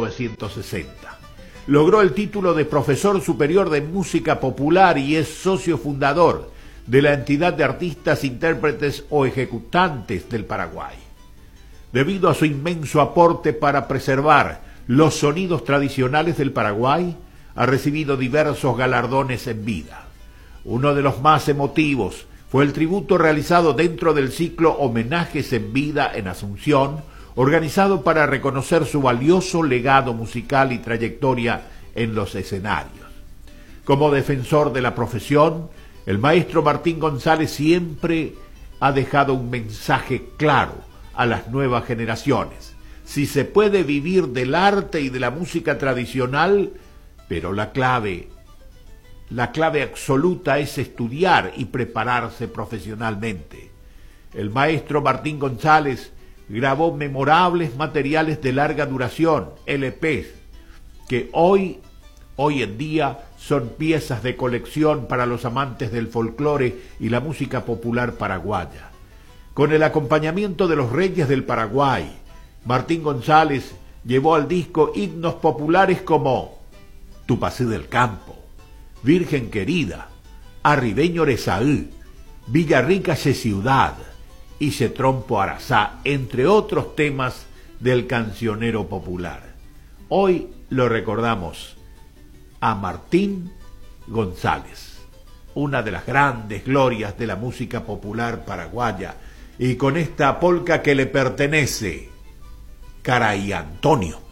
1960. Logró el título de profesor superior de música popular y es socio fundador de la entidad de artistas, intérpretes o ejecutantes del Paraguay. Debido a su inmenso aporte para preservar los sonidos tradicionales del Paraguay, ha recibido diversos galardones en vida. Uno de los más emotivos fue el tributo realizado dentro del ciclo Homenajes en Vida en Asunción, organizado para reconocer su valioso legado musical y trayectoria en los escenarios. Como defensor de la profesión, el maestro Martín González siempre ha dejado un mensaje claro a las nuevas generaciones. Si se puede vivir del arte y de la música tradicional, pero la clave absoluta es estudiar y prepararse profesionalmente. El maestro Martín González grabó memorables materiales de larga duración, LPs, que hoy en día son piezas de colección para los amantes del folclore y la música popular paraguaya. Con el acompañamiento de los Reyes del Paraguay, Martín González llevó al disco himnos populares como Tupací del Campo, Virgen Querida, Arribeño Rezaú, Villarrica se Ciudad y Se Trompo Arazá, entre otros temas del cancionero popular. Hoy lo recordamos a Martín González, una de las grandes glorias de la música popular paraguaya, y con esta polca que le pertenece, Caray Antonio.